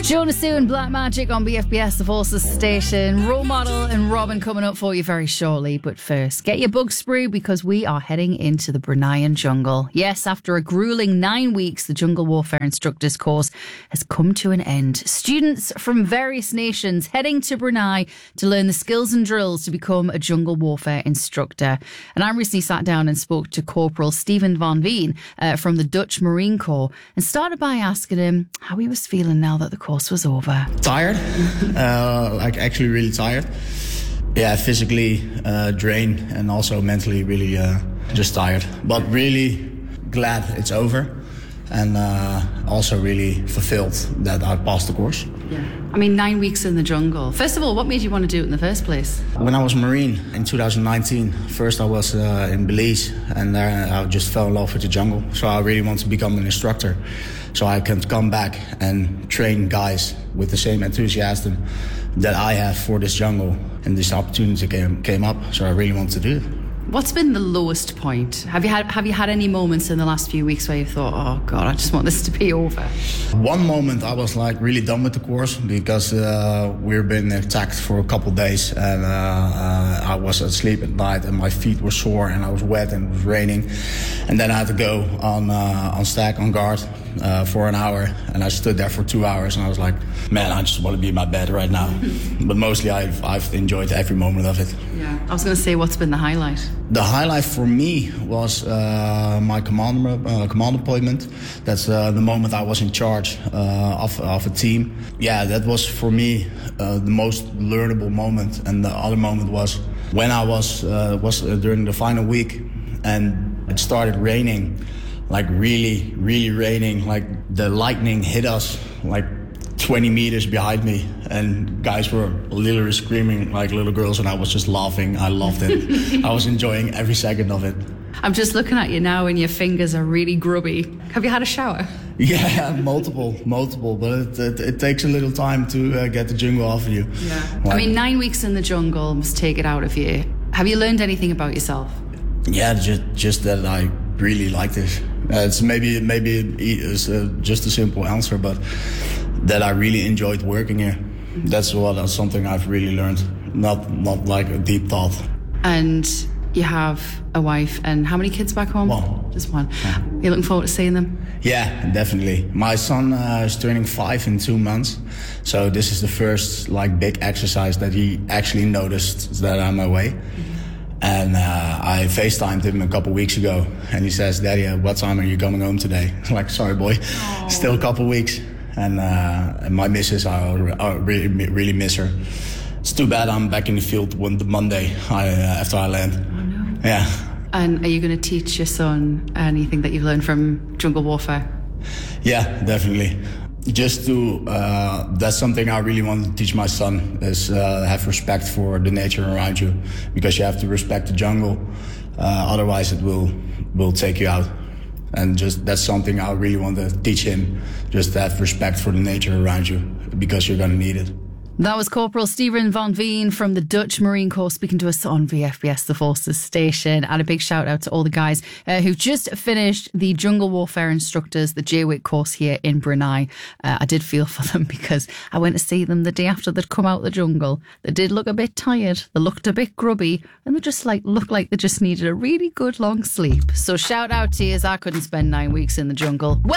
Jonas Sue and Black Magic on BFBS, the Forces Station. Role Model and Robin coming up for you very shortly. But first, get your bug sprue because we are heading into the Bruneian jungle. Yes, after a grueling 9 weeks, the Jungle Warfare Instructors course has come to an end. Students from various nations heading to Brunei to learn the skills and drills to become a jungle warfare instructor. And I recently sat down and spoke to Corporal Steven van Veen from the Dutch Marine Corps and started by asking him how he was feeling now that the course was over. Tired, actually really tired. Yeah, physically drained and also mentally really just tired. But really glad it's over and also really fulfilled that I passed the course. Yeah. I mean, 9 weeks in the jungle. First of all, what made you want to do it in the first place? When I was Marine in 2019, first I was in Belize and there I just fell in love with the jungle. So I really want to become an instructor so I can come back and train guys with the same enthusiasm that I have for this jungle. And this opportunity came up, so I really want to do it. What's been the lowest point? Have you had any moments in the last few weeks where you thought, oh God, I just want this to be over? One moment I was like really done with the course because we've been attacked for a couple of days and I was asleep at night and my feet were sore and I was wet and it was raining. And then I had to go on stack, on guard for an hour, and I stood there for 2 hours and I was like, man, I just want to be in my bed right now. But mostly I've enjoyed every moment of it. Yeah. I was going to say, what's been the highlight? The highlight for me was my command appointment. That's the moment I was in charge of a team. Yeah, that was for me the most learnable moment. And the other moment was when I was during the final week and it started raining, like really, really raining. Like the lightning hit us like 20 meters behind me and guys were literally screaming like little girls and I was just laughing. I loved it. I was enjoying every second of it. I'm just looking at you now and your fingers are really grubby. Have you had a shower? Yeah, multiple, but it takes a little time to get the jungle off of you. Yeah. I mean, 9 weeks in the jungle must take it out of you. Have you learned anything about yourself? Yeah, just that I really like this. It's maybe it's just a simple answer, but that I really enjoyed working here. That's something I've really learned. Not like a deep thought. And you have a wife and how many kids back home? One. Just one. Yeah. You're looking forward to seeing them? Yeah, definitely. My son is turning 5 in 2 months, so this is the first like big exercise that he actually noticed that I'm away. And I FaceTimed him a couple weeks ago, and he says, "Daddy, what time are you coming home today?" I'm like, "Sorry, boy, still a couple weeks." And my missus, I really miss her. It's too bad I'm back in the field the Monday after I land. Oh no. Yeah. And are you going to teach your son anything that you've learned from jungle warfare? Yeah, definitely. Just to, that's something I really want to teach my son, is have respect for the nature around you, because you have to respect the jungle, otherwise it will take you out. And just that's something I really want to teach him, just to have respect for the nature around you, because you're going to need it. That was Corporal Steven van Veen from the Dutch Marine Corps speaking to us on VFBS, the Forces Station. And a big shout out to all the guys who've just finished the Jungle Warfare Instructors, the JWIC course here in Brunei. I did feel for them because I went to see them the day after they'd come out of the jungle. They did look a bit tired, they looked a bit grubby, and they just looked like they just needed a really good long sleep. So shout out to you, as I couldn't spend 9 weeks in the jungle. Well